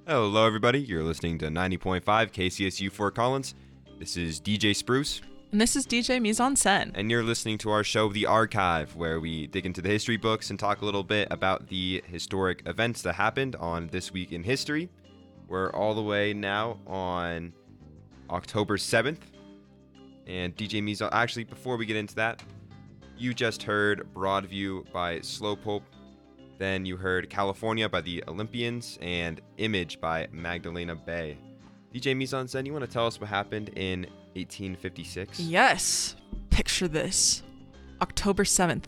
Hello, everybody. You're listening to 90.5 KCSU Fort Collins. This is DJ Spruce. And this is DJ Mise en Scène. And you're listening to our show, The Archive, where we dig into the history books and talk a little bit about the historic events that happened on This Week in History. We're all the way now on October 7th. And DJ Mise, actually, before we get into that, you just heard Broadview by Slowpoke. Then you heard California by the Olympians and Image by Magdalena Bay. DJ Mise en Scène, you want to tell us what happened in 1856? Yes. Picture this. October 7th,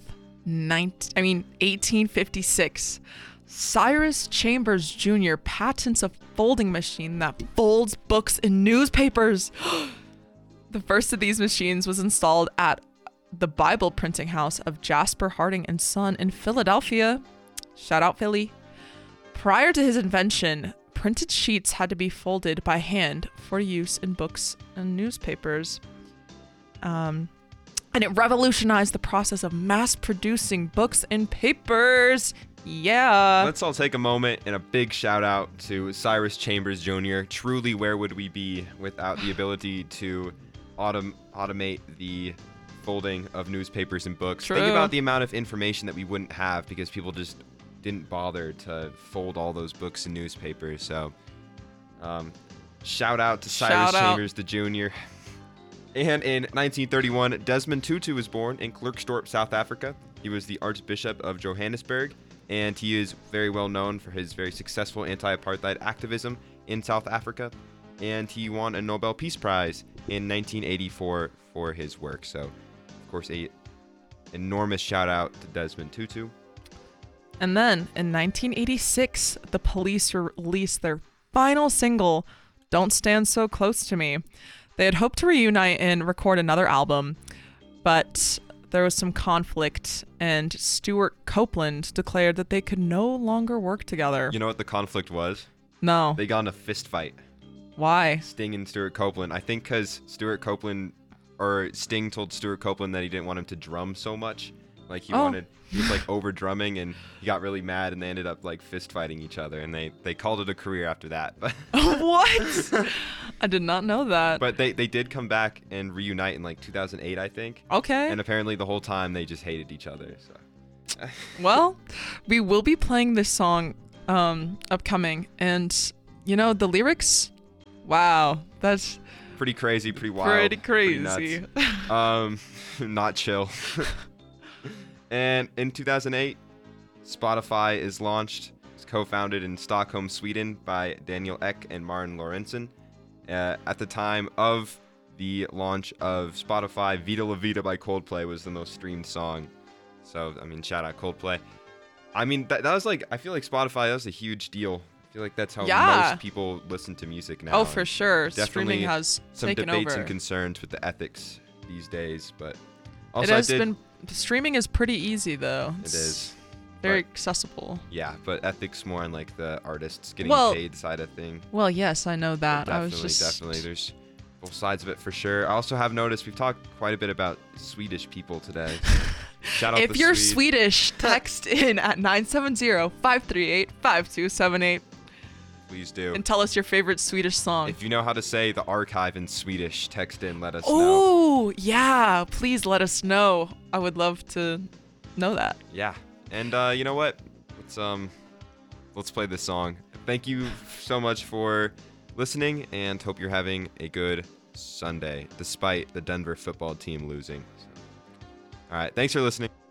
1856. Cyrus Chambers Jr. patents a folding machine that folds books and newspapers. The first of these machines was installed at the Bible printing house of Jasper Harding and Son in Philadelphia. Shout out Philly. Prior to his invention, printed sheets had to be folded by hand for use in books and newspapers. And it revolutionized the process of mass producing books and papers. Yeah. Let's all take a moment and a big shout out to Cyrus Chambers Jr. Truly, where would we be without the ability to automate the folding of newspapers and books? True. Think about the amount of information that we wouldn't have because people just didn't bother to fold all those books and newspapers. So shout out to Cyrus Chambers the Jr. And in 1931, Desmond Tutu was born in Klerksdorp, South Africa. He was the Archbishop of Johannesburg, and he is very well known for his very successful anti-apartheid activism in South Africa. And he won a Nobel Peace Prize in 1984 for his work. So, of course, a enormous shout out to Desmond Tutu. And then in 1986, the Police released their final single, Don't Stand So Close to Me. They had hoped to reunite and record another album, but there was some conflict, and Stuart Copeland declared that they could no longer work together. You know what the conflict was? No. They got in a fist fight. Why? Sting and Stuart Copeland. I think because Sting told Stuart Copeland that he didn't want him to drum so much. Like he was like over drumming, and he got really mad, and they ended up like fist fighting each other, and they called it a career after that. What? I did not know that. But they did come back and reunite in like 2008, I think. Okay. And apparently the whole time they just hated each other. So. Well, we will be playing this song upcoming, and you know the lyrics. Wow, that's pretty crazy, pretty wild, pretty crazy, pretty nuts. Not chill. And in 2008, Spotify is launched. It's co-founded in Stockholm, Sweden by Daniel Ek and Martin Lorentzen. At the time of the launch of Spotify, Vida La Vida by Coldplay was the most streamed song. So, I mean, shout out Coldplay. I mean, that was like, I feel like Spotify, that was a huge deal. I feel like that's how most people listen to music now. Oh, for sure. Definitely Streaming has some taken debates over. and concerns with the ethics these days, but also it has been. Streaming is pretty easy though. It is very accessible. Yeah, but ethics more on like the artists getting paid side of thing. Well, yes, I know that. Definitely, there's both sides of it for sure. I also have noticed we've talked quite a bit about Swedish people today. Shout out if you're Swedish, text in at 970-538-5278. Please do. And tell us your favorite Swedish song. If you know how to say the archive in Swedish, text in, let us know. Oh, yeah. Please let us know. I would love to know that. Yeah. And you know what? Let's play this song. Thank you so much for listening, and hope you're having a good Sunday, despite the Denver football team losing. So. All right. Thanks for listening.